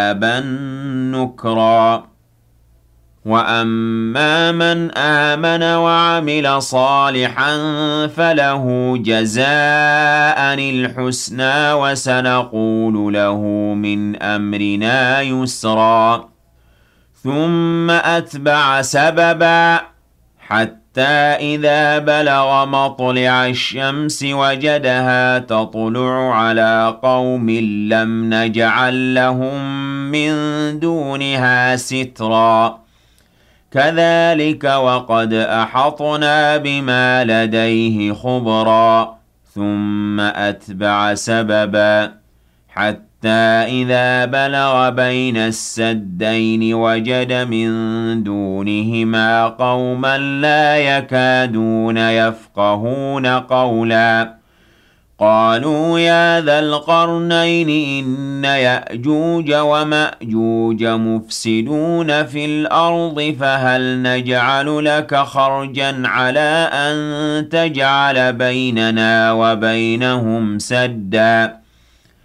عذابا نكرا وأما من آمن وعمل صالحا فله جزاء الحسنى وسنقول له من أمرنا يسرا ثم أتبع سببا حتى إذا بلغ مطلع الشمس وجدها تطلع على قوم لم نجعل لهم من دونها سترا كذلك وقد أحطنا بما لديه خبرا ثم أتبع سببا حتى إذا بلغ بين السدين وجد من دونهما قوما لا يكادون يفقهون قولا قالوا يا ذا القرنين إن يأجوج ومأجوج مفسدون في الأرض فهل نجعل لك خرجا على أن تجعل بيننا وبينهم سدا